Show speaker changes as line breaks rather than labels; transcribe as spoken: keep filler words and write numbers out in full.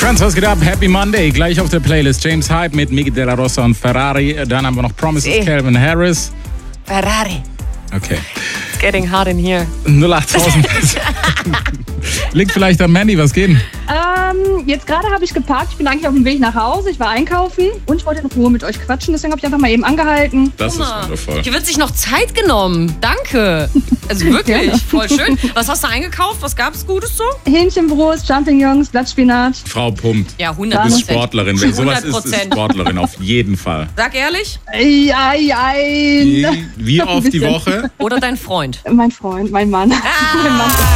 Friends, was geht ab? Happy Monday. Gleich auf der Playlist James Hype mit Miki De La Rosa und Ferrari. Dann haben wir noch Promises,
See.
Calvin Harris.
Ferrari.
Okay.
It's getting hot in here.
null acht tausend. Liegt vielleicht am Mandy, was geht denn?
Ähm, jetzt gerade habe ich geparkt. Ich bin eigentlich auf dem Weg nach Hause. Ich war einkaufen und ich wollte in Ruhe mit euch quatschen. Deswegen habe ich einfach mal eben angehalten.
Das
Guck
ist
mal,
wundervoll.
hier wird sich noch Zeit genommen. Danke. Also wirklich, voll schön. Was hast du eingekauft? Was gab es Gutes so?
Hähnchenbrust, Champignons, Blattspinat.
Frau pumpt.
Ja,
Du
hundert
bist
Prozent.
Sportlerin. Wer sowas ist, ist
hundert Prozent.
Sportlerin. Auf jeden Fall.
Sag ehrlich.
Ei, ei, ei.
Wie, wie
Ein
oft die
bisschen.
Woche?
Oder dein Freund?
Mein Freund, mein Mann. Mein Mann.